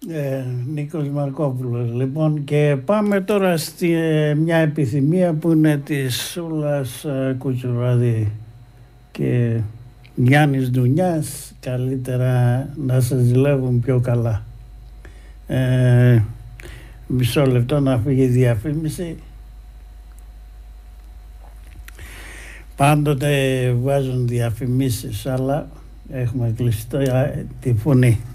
Νίκος Μαρκόπουλος. Λοιπόν, και πάμε τώρα στη μια επιθυμία που είναι της Σούλας Κουτσουράδη και Γιάννης Ντουνιάς. Καλύτερα να σας ζηλεύουν πιο καλά. Μισό λεπτό να φύγει η διαφήμιση. Πάντοτε βάζουν διαφημίσεις, αλλά έχουμε κλειστό τη φωνή.